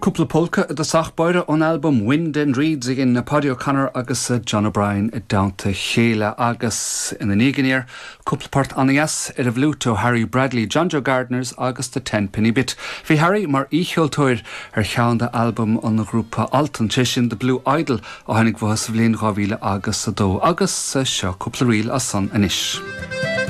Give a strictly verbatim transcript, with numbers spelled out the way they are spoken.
Cúpla polca de sachbeire an album Wind and Reeds again na Paddy O'Connor agus uh, John O'Brien uh, down to Chéile agus in the Niganier. Cúpla part anias er a bhlúto Harry Bradley, John Joe Gardner's agus the ten penny bit. Fi Harry mar íchiltóir ar cheann de album an na grúpa Alton Tishin the Blue Idol a hanig bhas bhlíon gávíle agus a dó agus uh, seo cúpla riil a san anis.